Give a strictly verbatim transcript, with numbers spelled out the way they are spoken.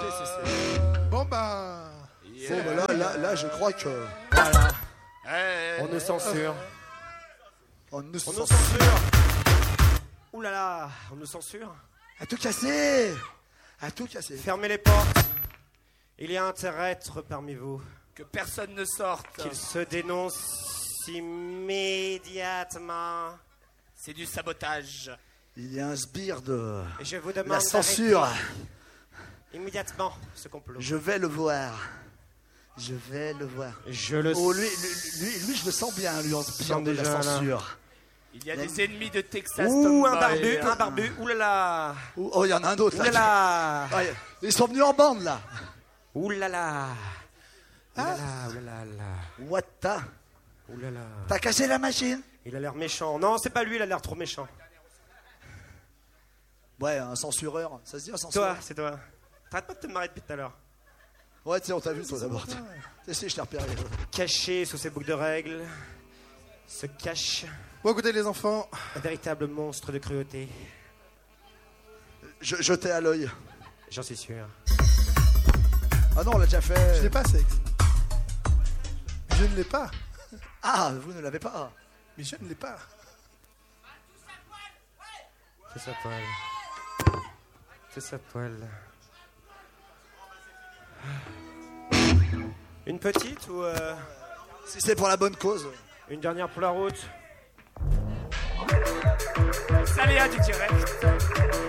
Bon bah... Yeah. Bon bah là, là, là, je crois que... Voilà. Hey, on nous censure. On nous on censure. censure. Ouh là là, on nous censure. À tout casser. À tout casser. Fermez les portes. Il y a un terrestre parmi vous. Que personne ne sorte. Qu'il se dénonce immédiatement. C'est du sabotage. Il y a un sbire de... Et je vous demande la censure. Immédiatement ce complot. Je vais le voir. Je vais le voir. Je le oh, lui, lui, lui, lui, je le sens bien, lui, en sbire de la censure. Là. Il y a des ennemis de Texas. Ouh, un barbu, un barbu. Ouh là là. Oh, il y en a un autre. Ouh là là. Ah, ils sont venus en bande, là. Ouh là là. Ouh là Ah. là, ouh là là, là. What the... Ouh là là. T'as cassé la machine? Il a l'air méchant. Non, c'est pas lui, il a l'air trop méchant. Ouais, un censureur. Ça se dit un censureur? Toi, c'est toi. T'arrêtes pas de te marrer depuis tout à l'heure. Ouais, tu sais, on t'a vu, toi, d'abord. Tu sais, je t'ai repéré. Caché sous ces boucles de règles, se cache... Bon, écoutez, les enfants... Un véritable monstre de cruauté. Je, jeté à l'œil. J'en suis sûr. Ah non, on l'a déjà fait. Je l'ai pas, sexe. Je ne l'ai pas. Ah, vous ne l'avez pas. Mais je ne l'ai pas. C'est sa poêle. C'est sa poêle. Une petite ou... Euh... Si c'est pour la bonne cause. Une dernière pour la route. Saléa du direct.